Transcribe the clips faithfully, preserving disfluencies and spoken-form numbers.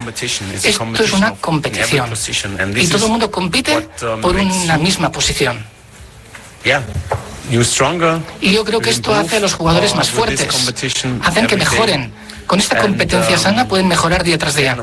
Esto es una competición y todo el mundo compite por una misma posición. Y yo creo que esto hace a los jugadores más fuertes, hacen que mejoren. Con esta competencia sana pueden mejorar día tras día.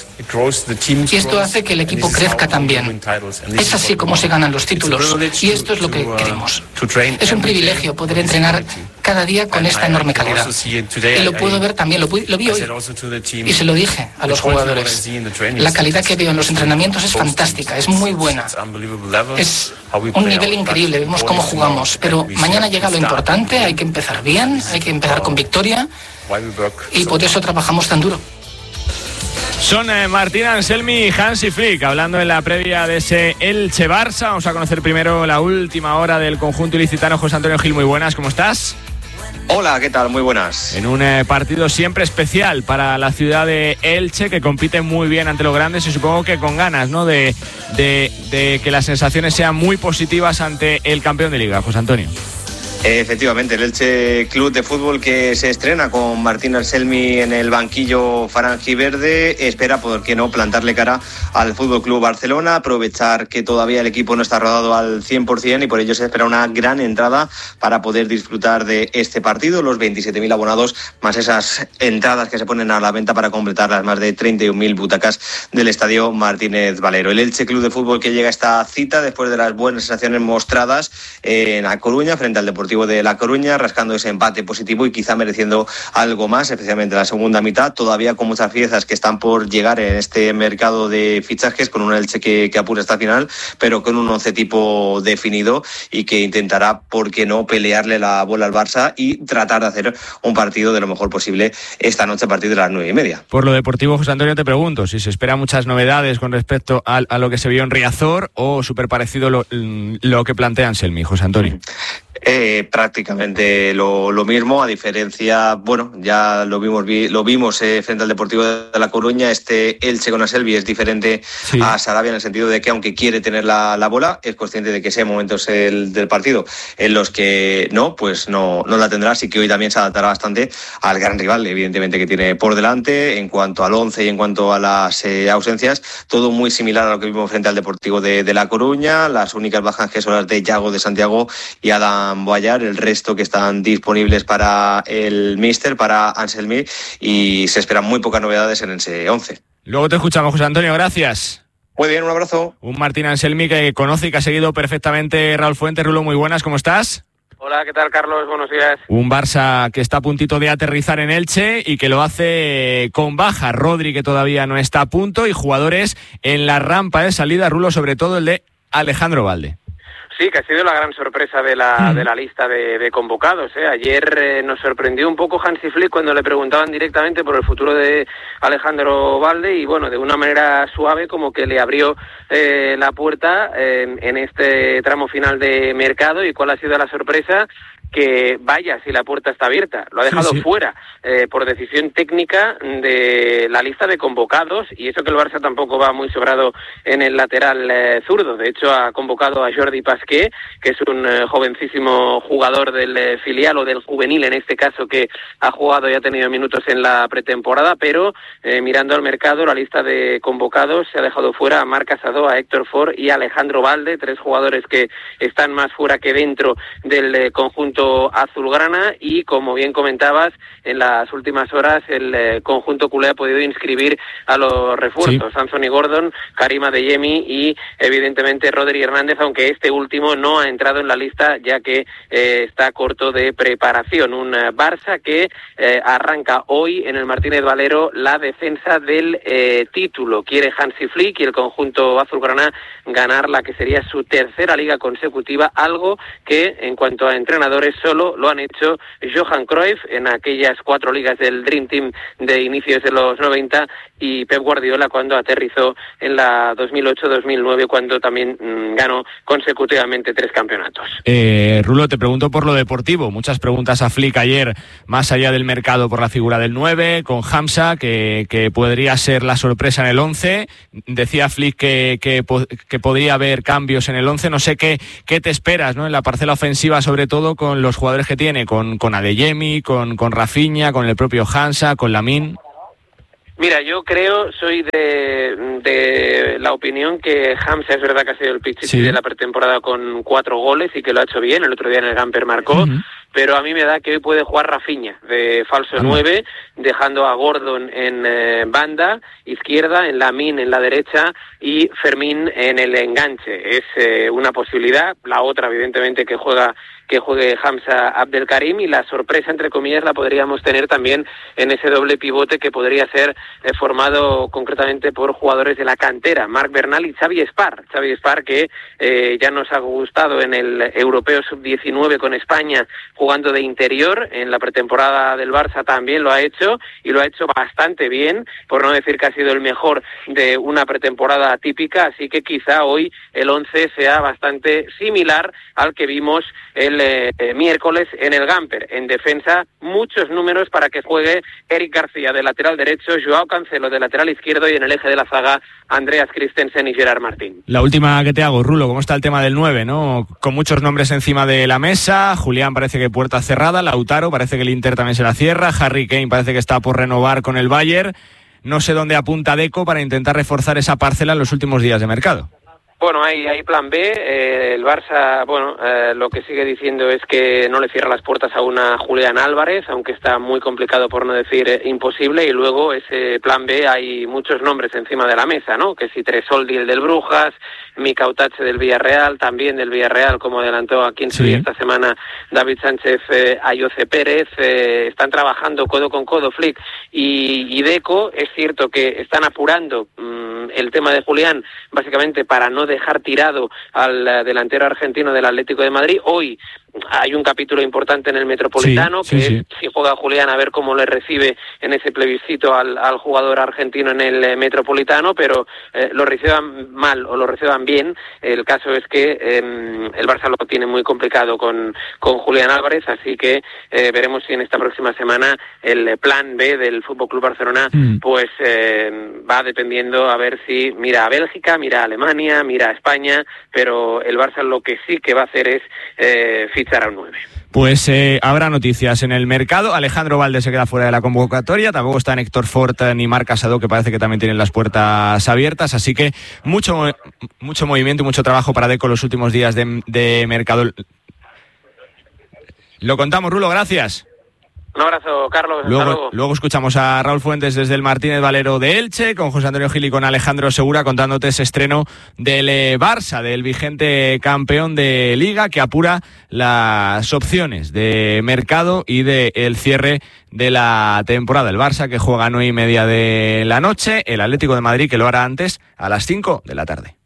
Y esto hace que el equipo crezca también. Es así como se ganan los títulos. Y esto es lo que queremos. Es un privilegio poder entrenar cada día con esta enorme calidad. Y lo puedo ver también, lo, lo vi hoy. Y se lo dije a los jugadores. La calidad que veo en los entrenamientos es fantástica, es muy buena. Es un nivel increíble, vemos cómo jugamos. Pero mañana llega lo importante, hay que empezar bien, hay que empezar con victoria. Y por eso trabajamos tan duro. Son eh, Martín Anselmi y Hansi Flick hablando en la previa de ese Elche-Barça. Vamos a conocer primero la última hora del conjunto ilicitano. José Antonio Gil, muy buenas, ¿cómo estás? Hola, ¿qué tal? Muy buenas. En un eh, partido siempre especial para la ciudad de Elche, que compite muy bien ante los grandes y supongo que con ganas, ¿no?, de, de, de que las sensaciones sean muy positivas ante el campeón de Liga, José Antonio. Efectivamente, el Elche Club de Fútbol, que se estrena con Martín Anselmi en el banquillo faranjiverde, espera, por qué no, plantarle cara al Fútbol Club Barcelona, aprovechar que todavía el equipo no está rodado al cien por ciento y por ello se espera una gran entrada para poder disfrutar de este partido. Los veintisiete mil abonados, más esas entradas que se ponen a la venta para completar las más de treinta y un mil butacas del Estadio Martínez Valero. El Elche Club de Fútbol que llega a esta cita después de las buenas sensaciones mostradas en A Coruña frente al Deportivo de La Coruña, rascando ese empate positivo y quizá mereciendo algo más, especialmente en la segunda mitad, todavía con muchas piezas que están por llegar en este mercado de fichajes, con un Elche que, que apura hasta el final, pero con un once tipo definido y que intentará, por qué no, pelearle la bola al Barça y tratar de hacer un partido de lo mejor posible esta noche a partir de las nueve y media. Por lo deportivo, José Antonio, te pregunto si se esperan muchas novedades con respecto a, a lo que se vio en Riazor o súper parecido lo, lo que plantea Anselmi, José Antonio. Eh, prácticamente lo, lo mismo, a diferencia, bueno, ya lo vimos vi, lo vimos eh, frente al Deportivo de La Coruña. Este Elche con Anselmi es diferente sí. a Sarabia en el sentido de que, aunque quiere tener la, la bola, es consciente de que sea momentos el, del partido en los que no, pues no, no la tendrá, así que hoy también se adaptará bastante al gran rival, evidentemente, que tiene por delante. En cuanto al once y en cuanto a las eh, ausencias, todo muy similar a lo que vimos frente al Deportivo de, de La Coruña. Las únicas bajas que son las de Yago de Santiago y Adam Boyar, el resto que están disponibles para el míster, para Anselmi, y se esperan muy pocas novedades en ese once. Luego te escuchamos, José Antonio, gracias. Muy bien, un abrazo. Un Martín Anselmi que conoce y que ha seguido perfectamente Raúl Fuentes. Rulo, muy buenas, ¿cómo estás? Hola, ¿qué tal, Carlos? Buenos días. Un Barça que está a puntito de aterrizar en Elche y que lo hace con baja. Rodri, que todavía no está a punto, y jugadores en la rampa de salida, Rulo, sobre todo el de Alejandro Balde. Sí, que ha sido la gran sorpresa de la mm. de la lista de, de convocados. ¿eh? Ayer eh, nos sorprendió un poco Hansi Flick cuando le preguntaban directamente por el futuro de Alejandro Balde y, bueno, de una manera suave, como que le abrió eh, la puerta eh, en este tramo final de mercado. ¿Y cuál ha sido la sorpresa? Que vaya si la puerta está abierta. Lo ha dejado sí, sí. fuera eh, por decisión técnica de la lista de convocados, y eso que el Barça tampoco va muy sobrado en el lateral eh, zurdo. De hecho, ha convocado a Jordi Pasqué, que es un eh, jovencísimo jugador del eh, filial o del juvenil, en este caso, que ha jugado y ha tenido minutos en la pretemporada, pero eh, mirando al mercado, la lista de convocados se ha dejado fuera a Marc Casado, a Héctor Ford y a Alejandro Balde, tres jugadores que están más fuera que dentro del eh, conjunto azulgrana. Y, como bien comentabas, en las últimas horas el eh, conjunto culé ha podido inscribir a los refuerzos, sí. Anthony Gordon, Karim Adeyemi y evidentemente Rodri Hernández, aunque este último no ha entrado en la lista ya que eh, está corto de preparación. Un eh, Barça que eh, arranca hoy en el Martínez Valero la defensa del eh, título. Quiere Hansi Flick y el conjunto azulgrana ganar la que sería su tercera liga consecutiva, algo que, en cuanto a entrenadores, solo lo han hecho Johan Cruyff en aquellas cuatro ligas del Dream Team de inicios de los noventa y Pep Guardiola cuando aterrizó en la dos mil ocho dos mil nueve, cuando también mmm, ganó consecutivamente tres campeonatos. Eh, Rulo, te pregunto por lo deportivo. Muchas preguntas a Flick ayer, más allá del mercado, por la figura del nueve, con Hamza, que, que podría ser la sorpresa en el once. Decía Flick que, que, que podría haber cambios en el once. No sé qué, qué te esperas, ¿no?, en la parcela ofensiva, sobre todo con los jugadores que tiene, con, con Adeyemi, con, con Rafinha, con el propio Hansa, con Lamine. Mira, yo creo, soy de, de la opinión que Hamza es verdad que ha sido el Pichichi sí. de la pretemporada con cuatro goles y que lo ha hecho bien, el otro día en el Gamper marcó, uh-huh. pero a mí me da que hoy puede jugar Rafinha de falso uh-huh. nueve, dejando a Gordon en eh, banda izquierda, en Lamine en la derecha y Fermín en el enganche. Es eh, una posibilidad, la otra evidentemente que juega que juegue Hamza Abdelkarim, y la sorpresa, entre comillas, la podríamos tener también en ese doble pivote que podría ser eh, formado concretamente por jugadores de la cantera, Marc Bernal y Xavi Espar. Xavi Espar que eh, ya nos ha gustado en el Europeo sub diecinueve con España jugando de interior, en la pretemporada del Barça también lo ha hecho y lo ha hecho bastante bien, por no decir que ha sido el mejor de una pretemporada típica, así que quizá hoy el once sea bastante similar al que vimos el Eh, eh, miércoles en el Gamper. En defensa, muchos números para que juegue Eric García de lateral derecho, Joao Cancelo de lateral izquierdo y en el eje de la zaga Andreas Christensen y Gerard Martín. La última que te hago, Rulo, ¿cómo está el tema del nueve, no? Con muchos nombres encima de la mesa, Julián parece que puerta cerrada, Lautaro parece que el Inter también se la cierra, Harry Kane parece que está por renovar con el Bayern. No sé dónde apunta Deco para intentar reforzar esa parcela en los últimos días de mercado. Bueno, hay, hay plan B, eh, el Barça, bueno, eh, lo que sigue diciendo es que no le cierra las puertas a una Julián Álvarez, aunque está muy complicado por no decir eh, imposible, y luego ese plan B hay muchos nombres encima de la mesa, ¿no? Que si Tresoldi, el del Brujas, Mika Utache del Villarreal, también del Villarreal, como adelantó aquí en sí. esta semana David Sánchez, eh, Ayoce Pérez, eh, están trabajando codo con codo Flick y, y Deco. Es cierto que están apurando mmm, el tema de Julián, básicamente para no dejar tirado al uh, delantero argentino del Atlético de Madrid. Hoy hay un capítulo importante en el Metropolitano, sí, que sí, es sí. si juega Julián, a ver cómo le recibe en ese plebiscito al, al jugador argentino en el eh, Metropolitano, pero eh, lo reciban mal o lo reciban bien. El caso es que eh, el Barça lo tiene muy complicado con, con Julián Álvarez, así que eh, veremos si en esta próxima semana el plan B del F C Barcelona mm. pues eh, va dependiendo a ver si mira a Bélgica, mira a Alemania, mira a España, pero el Barça lo que sí que va a hacer es eh, fichar a un nueve. Pues eh, habrá noticias en el mercado. Alejandro Valde se queda fuera de la convocatoria, tampoco está Héctor Fort ni Marc Casado, que parece que también tienen las puertas abiertas, así que mucho mucho movimiento y mucho trabajo para Deco los últimos días de, de mercado. Lo contamos, Rulo, gracias. Un abrazo, Carlos. Luego, hasta luego. luego escuchamos a Raúl Fuentes desde el Martínez Valero de Elche, con José Antonio Gil y con Alejandro Segura, contándote ese estreno del Barça, del vigente campeón de Liga, que apura las opciones de mercado y del cierre de la temporada. El Barça, que juega a nueve y media de la noche, el Atlético de Madrid, que lo hará antes, a las cinco de la tarde.